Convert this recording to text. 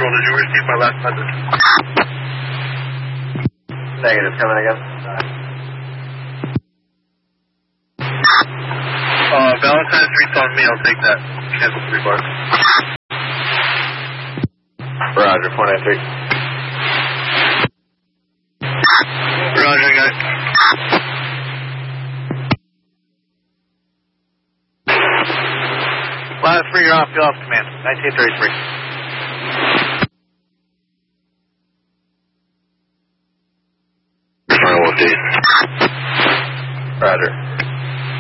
Control, did you receive my last message? Negative, coming again. Valentine's Street's on me, I'll take that. Cancel 3 bars. Roger, 493. Roger, guys. Line 3, you're off, go off command. 1933. Roger.